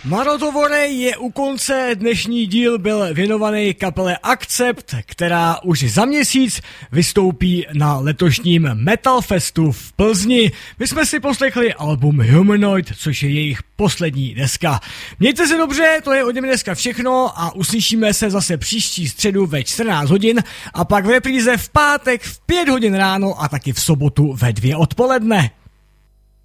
Marotovore je u konce, dnešní díl byl věnovaný kapele Accept, která už za měsíc vystoupí na letošním Metal Festu v Plzni. My jsme si poslechli album Humanoid, což je jejich poslední deska. Mějte se dobře, to je ode mě dneska všechno a uslyšíme se zase příští středu ve 14 hodin a pak v repríze v pátek v 5 hodin ráno a taky v sobotu ve 2 odpoledne.